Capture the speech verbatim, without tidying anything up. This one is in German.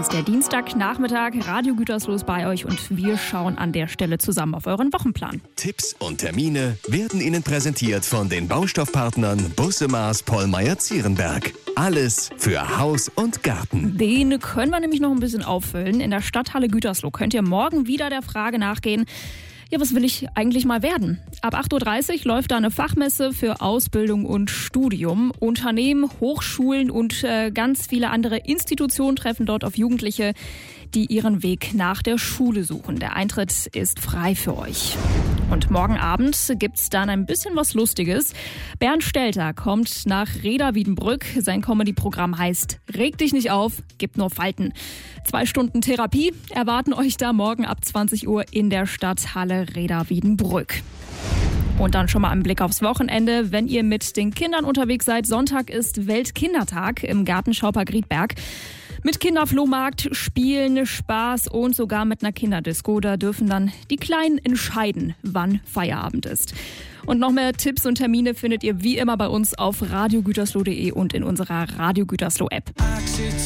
ist der Dienstagnachmittag. Radio Gütersloh ist bei euch und wir schauen an der Stelle zusammen auf euren Wochenplan. Tipps und Termine werden Ihnen präsentiert von den Baustoffpartnern Busse Maas Pollmeyer-Zierenberg. Alles für Haus und Garten. Den können wir nämlich noch ein bisschen auffüllen. In der Stadthalle Gütersloh könnt ihr morgen wieder der Frage nachgehen, ja, was will ich eigentlich mal werden? Ab acht Uhr dreißig läuft da eine Fachmesse für Ausbildung und Studium. Unternehmen, Hochschulen und äh, ganz viele andere Institutionen treffen dort auf Jugendliche, die ihren Weg nach der Schule suchen. Der Eintritt ist frei für euch. Und morgen Abend gibt's dann ein bisschen was Lustiges. Bernd Stelter kommt nach Reda-Wiedenbrück. Sein Comedy-Programm heißt Reg dich nicht auf, gib nur Falten. Zwei Stunden Therapie erwarten euch da morgen ab zwanzig Uhr in der Stadthalle Reda-Wiedenbrück. Und dann schon mal ein Blick aufs Wochenende. Wenn ihr mit den Kindern unterwegs seid, Sonntag ist Weltkindertag im Gartenschaupark Riedberg. Mit Kinderflohmarkt, Spielen, Spaß und sogar mit einer Kinderdisco. Da dürfen dann die Kleinen entscheiden, wann Feierabend ist. Und noch mehr Tipps und Termine findet ihr wie immer bei uns auf radio gütersloh punkt de und in unserer Radio Gütersloh App.